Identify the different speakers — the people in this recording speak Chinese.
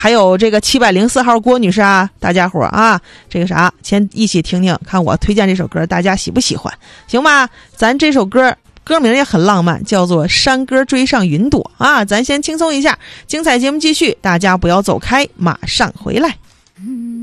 Speaker 1: 还有这个704号郭女士啊，大家伙啊，这个啥，先一起听听，看我推荐这首歌大家喜不喜欢，行吧？咱这首歌名也很浪漫，叫做《山歌追上云朵》啊。咱先轻松一下，精彩节目继续，大家不要走开，马上回来。